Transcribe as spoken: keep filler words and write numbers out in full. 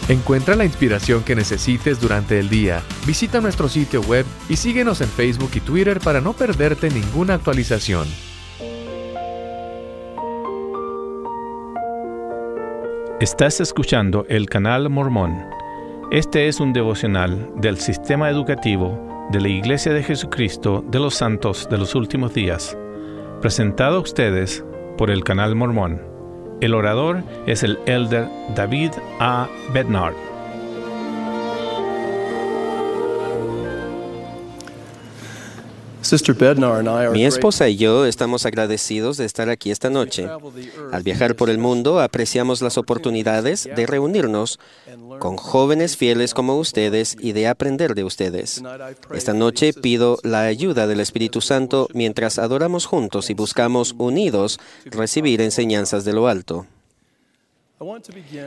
Encuentra la inspiración que necesites durante el día. Visita nuestro sitio web y síguenos en Facebook y Twitter para no perderte ninguna actualización. Estás escuchando el Canal Mormón. Este es un devocional del Sistema Educativo de la Iglesia de Jesucristo de los Santos de los Últimos Días, presentado a ustedes por el Canal Mormón. El orador es el Elder David A. Bednar. Mi esposa y yo estamos agradecidos de estar aquí esta noche. Al viajar por el mundo, apreciamos las oportunidades de reunirnos con jóvenes fieles como ustedes y de aprender de ustedes. Esta noche pido la ayuda del Espíritu Santo mientras adoramos juntos y buscamos unidos recibir enseñanzas de lo alto.